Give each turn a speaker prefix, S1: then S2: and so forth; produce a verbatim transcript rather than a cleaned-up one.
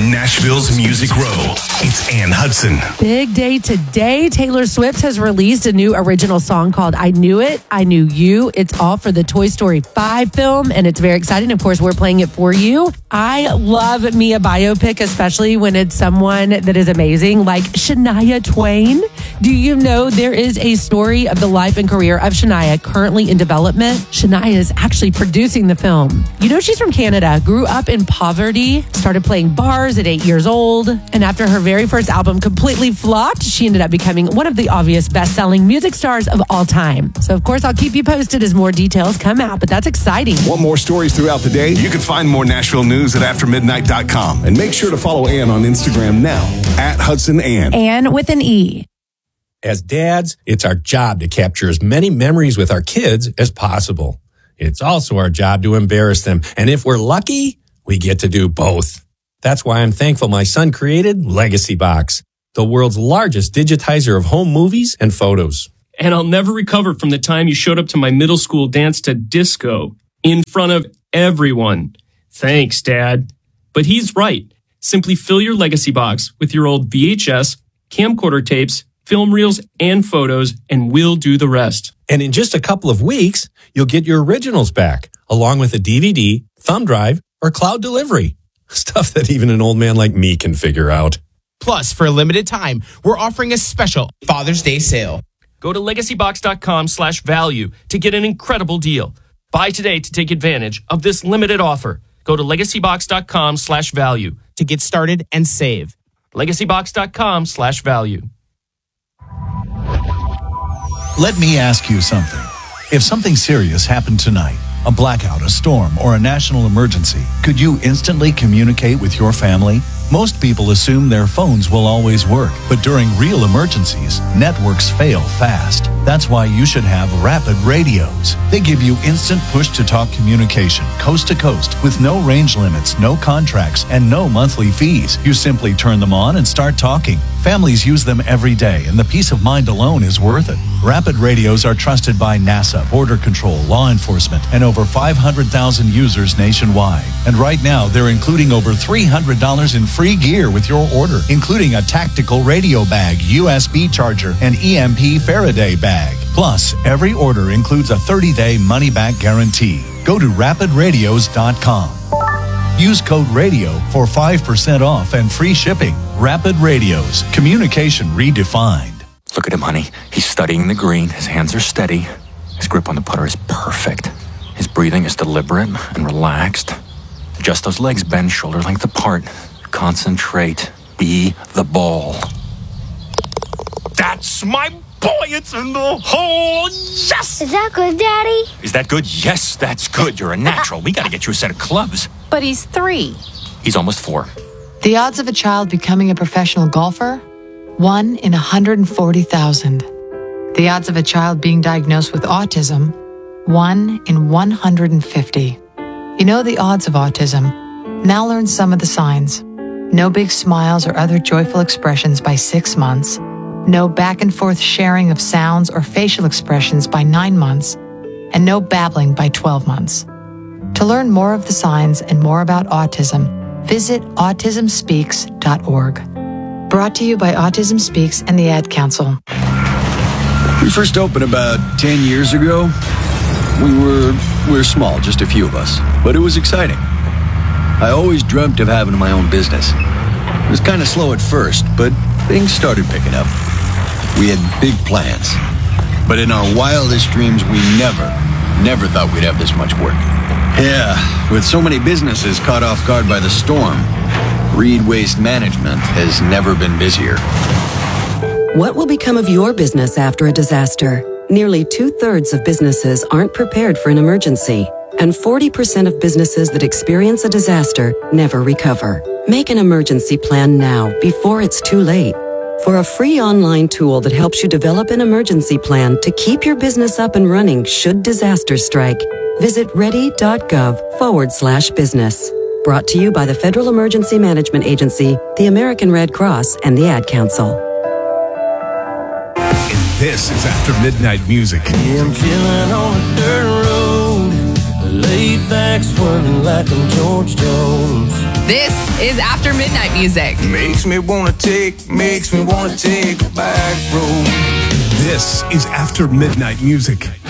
S1: Nashville's Music Row. It's Ann Hudson.
S2: Big day today. Taylor Swift has released a new original song called I Knew It, I Knew You. It's all for the Toy Story five film, and it's very exciting. Of course, we're playing it for you. I love me a biopic, especially when it's someone that is amazing, like Shania Twain. Do you know there is a story of the life and career of Shania currently in development? Shania is actually producing the film. You know, she's from Canada, grew up in poverty, started playing bars at eight years old, and after her very first album completely flopped, she ended up becoming one of the obvious best-selling music stars of all time. So, of course, I'll keep you posted as more details come out, but that's exciting.
S1: Want more stories throughout the day? You can find more Nashville news at after midnight dot com. And make sure to follow Ann on Instagram now, at Hudson Ann.
S2: Ann with an E.
S3: As dads, it's our job to capture as many memories with our kids as possible. It's also our job to embarrass them. And if we're lucky, we get to do both. That's why I'm thankful my son created Legacy Box, the world's largest digitizer of home movies and photos.
S4: And I'll never recover from the time you showed up to my middle school dance to disco in front of everyone. Thanks, Dad. But he's right. Simply fill your Legacy Box with your old V H S, camcorder tapes, film reels, and photos, and we'll do the rest.
S3: And in just a couple of weeks, you'll get your originals back, along with a D V D, thumb drive, or cloud delivery. Stuff that even an old man like me can figure out.
S5: Plus, for a limited time, we're offering a special Father's Day sale.
S4: Go to legacybox.com slash value to get an incredible deal. Buy today to take advantage of this limited offer. Go to legacybox.com slash value
S5: to get started and save.
S4: legacybox.com slash value.
S6: Let me ask you something. If something serious happened tonight, a blackout, a storm, or a national emergency, could you instantly communicate with your family? Most people assume their phones will always work, but during real emergencies, networks fail fast. That's why you should have Rapid Radios. They give you instant push-to-talk communication, coast to coast, with no range limits, no contracts, and no monthly fees. You simply turn them on and start talking. Families use them every day, and the peace of mind alone is worth it. Rapid Radios are trusted by NASA, Border Control, law enforcement, and over five hundred thousand users nationwide. And right now, they're including over three hundred dollars in free gear with your order, including a tactical radio bag, U S B charger, and E M P Faraday bag. Plus, every order includes a thirty-day money-back guarantee. Go to rapid radios dot com. Use code RADIO for five percent off and free shipping. Rapid Radios. Communication redefined.
S7: Look at him, honey. He's studying the green. His hands are steady. His grip on the putter is perfect. His breathing is deliberate and relaxed. Adjust those legs, bend shoulder length apart. Concentrate. Be the ball. That's my boy. It's in the hole. Yes!
S8: Is that good, Daddy?
S7: Is that good? Yes, that's good. You're a natural. We gotta get you a set of clubs.
S9: But he's three.
S7: He's almost four.
S9: The odds of a child becoming a professional golfer? One in one hundred forty thousand. The odds of a child being diagnosed with autism? One in one hundred fifty. You know the odds of autism. Now learn some of the signs. No big smiles or other joyful expressions by six months. No back and forth sharing of sounds or facial expressions by nine months. And no babbling by twelve months. To learn more of the signs and more about autism, visit autism speaks dot org. Brought to you by Autism Speaks and the Ad Council.
S10: We first opened about ten years ago. We were, we were small, just a few of us, but it was exciting. I always dreamt of having my own business. It was kind of slow at first, but things started picking up. We had big plans, but in our wildest dreams, we never, never thought we'd have this much work. Yeah, with so many businesses caught off guard by the storm, Reed Waste Management has never been busier.
S11: What will become of your business after a disaster? Nearly two-thirds of businesses aren't prepared for an emergency, and forty percent of businesses that experience a disaster never recover. Make an emergency plan now, before it's too late. For a free online tool that helps you develop an emergency plan to keep your business up and running should disaster strike, visit ready.gov forward slash business. Brought to you by the Federal Emergency Management Agency, the American Red Cross, and the Ad Council.
S1: This is After Midnight Music.
S12: Yeah, I'm chilling on a dirt road, laid back, swerving like I'm George Jones.
S8: This is After Midnight Music.
S12: Makes me wanna take, makes me wanna take a back road.
S1: This is After Midnight Music.